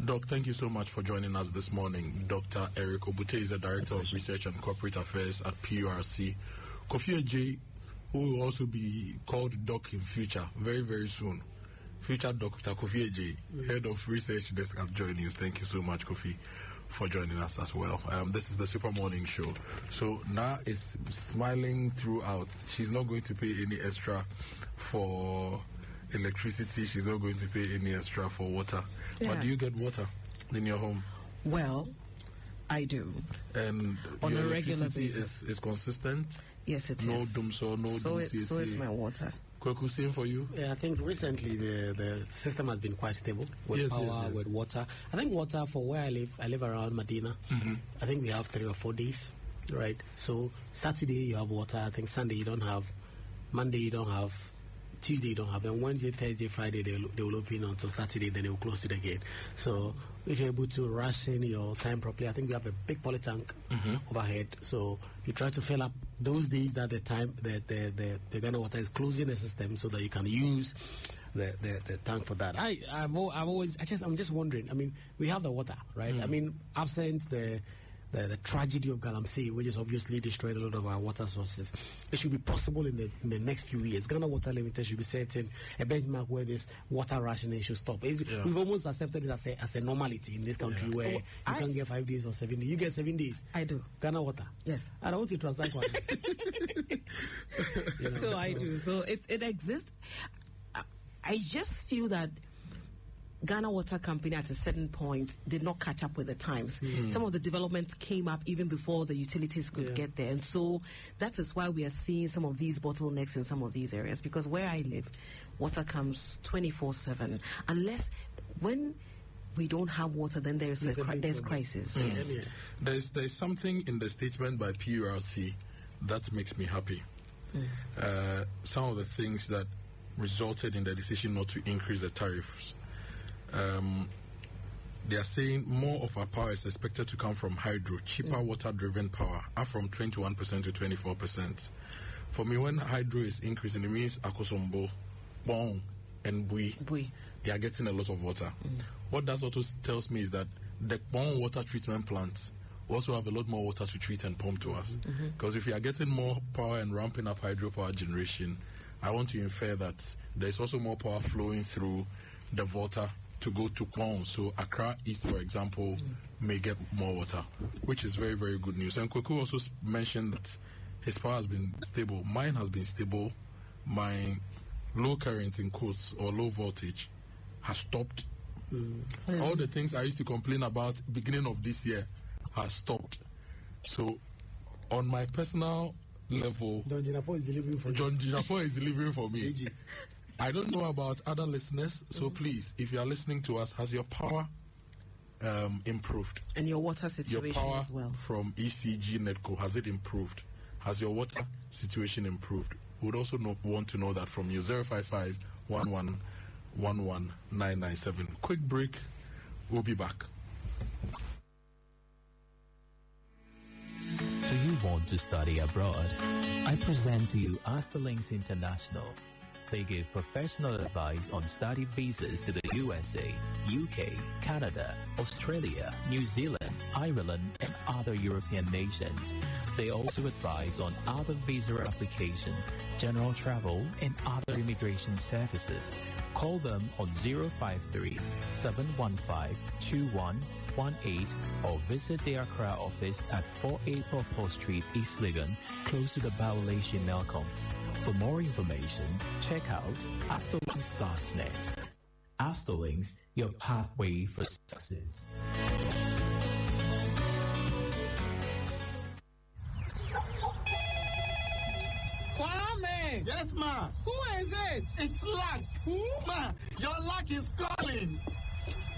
Doc, thank you so much for joining us this morning. Dr. Eric Obute is the Director of Research and Corporate Affairs at PURC. Kofi J, who will also be called Doc in future, very, very soon. Future Dr. Kofi J, Head of Research Desk at Joy News. Thank you so much, Kofi, for joining us as well. This is the Super Morning Show. So Na is smiling throughout. She's not going to pay any extra for electricity. She's not going to pay any extra for water. Yeah. But do you get water in your home? Well, I do. And on your a regular basis is consistent? Yes, it no is. No dumso, no so is my water. Kweku, same for you? Yeah, I think recently the system has been quite stable with power, with water. I think water for where I live around Medina. I think we have 3 or 4 days, right? So Saturday you have water. I think Sunday you don't have. Monday you don't have. Tuesday you don't have. Then Wednesday, Thursday, Friday they will open until Saturday. Then they will close it again. So if you're able to ration your time properly, I think we have a big poly tank overhead. So you try to fill up those days that the Ghana Water is closing the system so that you can use the tank for that. I'm just wondering. I mean, we have the water, right? I mean, absent the tragedy of Galamsey, which is obviously destroyed a lot of our water sources. It should be possible in the next few years. Ghana Water Limited should be setting a benchmark where this water rationing should stop. We've almost accepted it as a normality in this country where you can get 5 days or 7 days. You get 7 days. I do. Ghana Water. Yes. I don't want to transact one. So I do. So it exists. I just feel that Ghana Water Company at a certain point did not catch up with the times. Some of the developments came up even before the utilities could get there. And so that is why we are seeing some of these bottlenecks in some of these areas. Because where I live, water comes 24/7. Unless when we don't have water, then there's crisis. Yes. There's something in the statement by PURC that makes me happy. Some of the things that resulted in the decision not to increase the tariffs. They are saying more of our power is expected to come from hydro, cheaper water-driven power, up from 21% to 24%. For me, when hydro is increasing, it means Akosombo, Bong, and Bui, they are getting a lot of water. What that also tells me is that the Bong water treatment plants also have a lot more water to treat and pump to us. Because if you are getting more power and ramping up hydropower generation, I want to infer that there's also more power flowing through the water to go to Kwon. So Accra East, for example, may get more water, which is very, very good news. And Kweku also mentioned that his power has been stable. Mine has been stable. My low current in quotes or low voltage has stopped. All the things I used to complain about beginning of this year has stopped. So on my personal level, John Jinapo is delivering for me. I don't know about other listeners, so please, if you are listening to us, has your power improved? And your water situation your power as well? From ECG Netco, has it improved? Has your water situation improved? We would also want to know that from you. 055 11 11 997. Quick break. We'll be back. Do you want to study abroad? I present to you Asterlinks International. They give professional advice on study visas to the USA, UK, Canada, Australia, New Zealand, Ireland, and other European nations. They also advise on other visa applications, general travel, and other immigration services. Call them on 053-715-2118 or visit their Accra office at 4 April Post Street, East Legon, close to the Bauleshi Melcom. For more information, check out Asterlinks.net. Asterlinks, your pathway for success. Kwame! Yes, ma. Who is it? It's Luck. Who? Ma, your luck is calling.